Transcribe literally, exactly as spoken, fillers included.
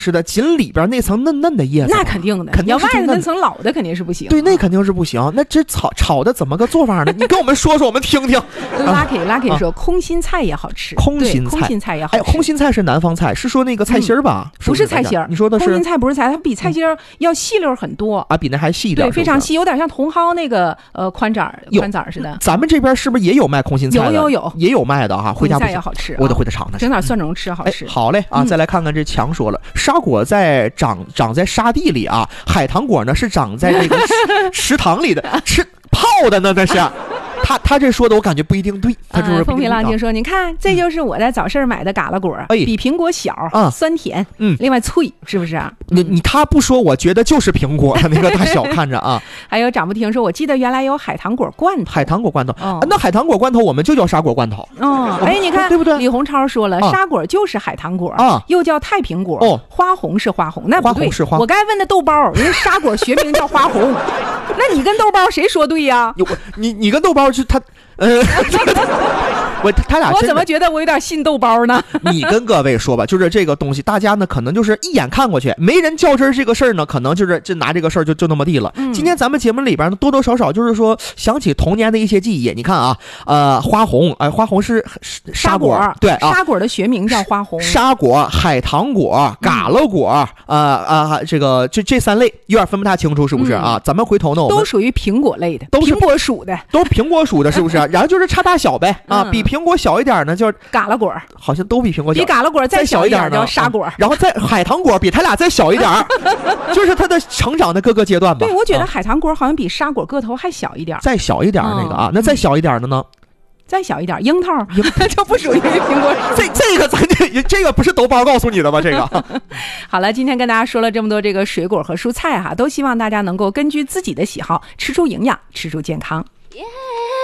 是的，紧里边那层嫩嫩的叶子， 那肯定的， 肯定是要外头那层老的肯定是不行。 对，那肯定是不行。那这炒炒的怎么个做法呢？你跟我们说说，我们听听。 Lucky Lucky 说，空心菜也好吃， 空心菜， 空心菜也好吃。 哎，空心菜是南方菜，是说那个菜心儿吧？ 嗯、不是菜心儿， 你说的是空心菜，不是菜，它比菜心儿要细溜很多啊，比那还细一点， 对，非常细，有点像茼蒿那个呃宽枣宽枣似的。 咱们这边是不是也有卖空心菜的？ 有有有， 也有卖的哈。回家空心菜也好吃、啊， 我得回家尝尝， 整点蒜蓉吃好吃。 哎、好嘞啊、嗯！再来看看这强说了，沙果在长长在沙地里啊，海棠果呢是长在这个池塘里的，吃泡的呢那是。他他这说的我感觉不一定对，他是不是？ 风平浪静说，你看这就是我在早市买的嘎啦果， 哎， 比苹果小， 啊， 酸甜， 嗯， 另外脆，是不是啊？ 你你他不说，我觉得就是苹果，他那个大小看着啊。 还有长不停说，我记得原来有海棠果罐头， 海棠果罐头， 哦啊、那海棠果罐头我们就叫沙果罐头。 哦，哎，你看对不对？ 李洪超说了， 啊、 沙果就是海棠果啊， 又叫太平果， 哦， 花红是花红，那不对， 花红是花我刚才问的豆包，人家沙果学名叫花红，那你跟豆包谁说对呀？ 我你你跟豆包是他。呃，我他俩我怎么觉得我有点信豆包呢？ 你跟各位说吧，就是这个东西，大家呢可能就是一眼看过去，没人较真这个事儿呢，可能就是就拿这个事儿就就那么地了、嗯。今天咱们节目里边呢，多多少少就是说想起童年的一些记忆。你看啊，呃，花红，哎、呃，花红是沙果， 果对啊， 沙果的学名叫花红。 沙果、海棠果、嘎啦果，嗯、呃啊，这个这这三类有点分不太清楚，是不是、嗯、啊？咱们回头呢，我们都属于苹果类的， 都是苹果属的， 都是苹果属的，是不是？然后就是差大小呗啊、嗯，比苹果小一点呢，就是嘎啦果， 好像都比苹果小， 比嘎啦果再小一点叫沙果、 啊，然后再海棠果比它俩再小一点，就是它的成长的各个阶段吧。 对，我觉得海棠果好像比沙果个头还小一点， 再小一点那个啊，嗯、那再小一点的呢？ 再小一点，樱桃就不属于苹果属。 这这个咱这这个不是豆包告诉你的吗？这个好了，今天跟大家说了这么多这个水果和蔬菜哈，都希望大家能够根据自己的喜好吃出营养，吃出健康。Yeah.